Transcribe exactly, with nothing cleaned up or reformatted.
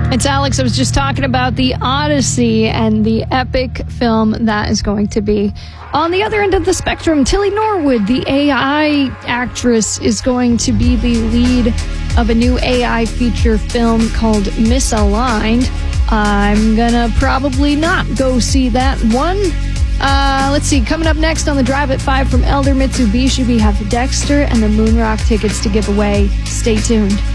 It's Alex. I was just talking about the Odyssey and the epic film that is going to be. On the other end of the spectrum, Tilly Norwood, the A I actress, is going to be the lead of a new A I feature film called Misaligned. I'm gonna probably not go see that one. Uh, let's see, coming up next on the Drive at five from Elder Mitsubishi, we have Dexter and the Moonrock tickets to give away. Stay tuned.